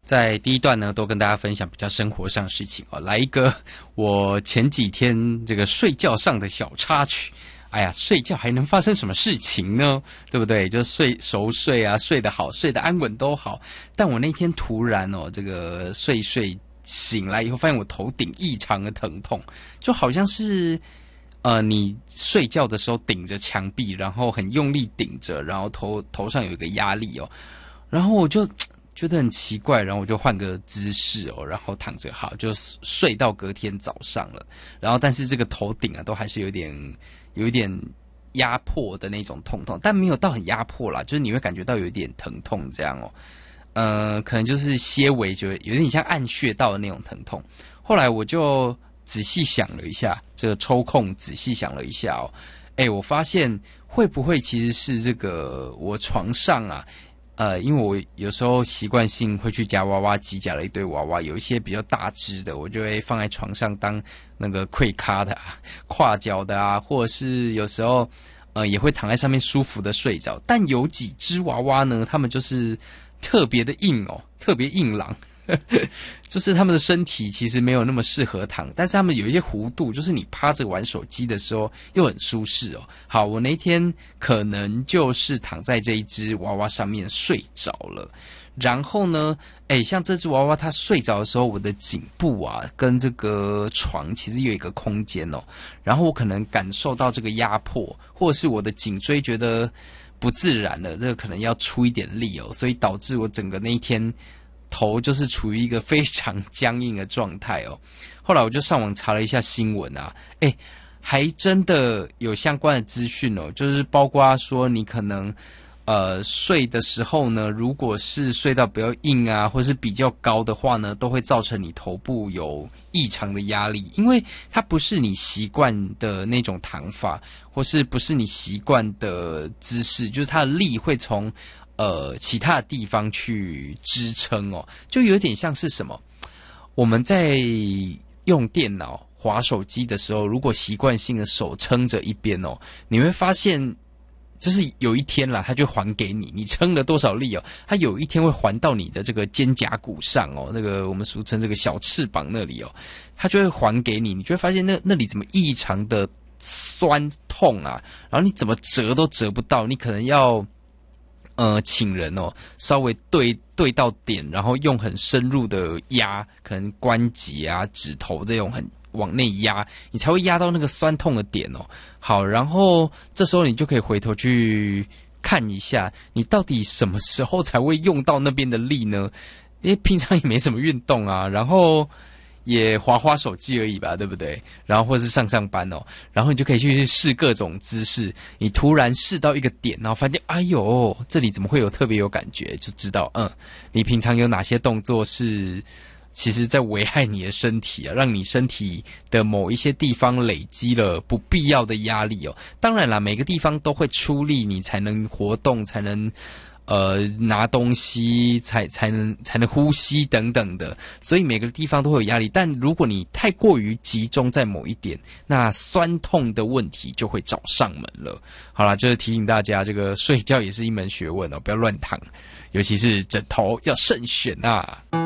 在第一段呢，都跟大家分享比较生活上的事情哦。来一个我前几天这个睡觉上的小插曲。哎呀，睡觉还能发生什么事情呢？对不对？就熟睡啊，睡得好，睡得安稳都好。但我那天突然这个睡醒来以后，发现我头顶异常的疼痛，就好像是你睡觉的时候顶着墙壁，然后很用力顶着，然后头上有一个压力哦，然后我就觉得很奇怪，然后我就换个姿势哦，然后躺着好，就睡到隔天早上了。然后但是这个头顶啊，都还是有一点压迫的那种痛，但没有到很压迫啦，就是你会感觉到有一点疼痛这样哦。可能就是些微就有点像按穴道的那种疼痛。后来我就仔细想了一下，这个抽空仔细想了一下哦，我发现会不会其实是这个我床上啊。因为我有时候习惯性会去夹娃娃机，夹了一堆娃娃，有一些比较大只的，我就会放在床上当那个跪咖的啊、跨脚的啊，或者是有时候也会躺在上面舒服的睡着。但有几只娃娃呢，它们就是特别的硬哦，特别硬朗。就是他们的身体其实没有那么适合躺，但是他们有一些弧度，就是你趴着玩手机的时候又很舒适哦。好，我那天可能就是躺在这一只娃娃上面睡着了，然后呢，像这只娃娃它睡着的时候，我的颈部啊跟这个床其实有一个空间哦，然后我可能感受到这个压迫，或者是我的颈椎觉得不自然了，这个可能要出一点力哦，所以导致我整个那一天头就是处于一个非常僵硬的状态哦。后来我就上网查了一下新闻啊，还真的有相关的资讯哦，就是包括说你可能睡的时候呢，如果是睡到比较硬啊，或是比较高的话呢，都会造成你头部有异常的压力，因为它不是你习惯的那种躺法，或是不是你习惯的姿势，就是它的力会从其他的地方去支撑哦，就有点像是什么？我们在用电脑滑手机的时候，如果习惯性的手撑着一边哦，你会发现，就是有一天啦，它就还给你，你撑了多少力哦，它有一天会还到你的这个肩胛骨上哦，那个我们俗称这个小翅膀那里哦，它就会还给你，你就会发现那里怎么异常的酸痛啊，然后你怎么折都折不到，你可能要请人哦，稍微对到点，然后用很深入的压，可能关节啊、指头这种很往内压，你才会压到那个酸痛的点哦。好，然后这时候你就可以回头去看一下，你到底什么时候才会用到那边的力呢？因为平常也没什么运动啊，然后也滑手机而已吧，对不对？然后或是上班哦，然后你就可以去试各种姿势。你突然试到一个点，然后发现，哎呦，这里怎么会有特别有感觉？就知道，你平常有哪些动作是其实在危害你的身体啊，让你身体的某一些地方累积了不必要的压力哦。当然啦，每个地方都会出力，你才能活动，才能拿东西才能呼吸等等的，所以每个地方都会有压力。但如果你太过于集中在某一点，那酸痛的问题就会找上门了。好啦，就是提醒大家，这个睡觉也是一门学问哦，不要乱躺，尤其是枕头要慎选啊。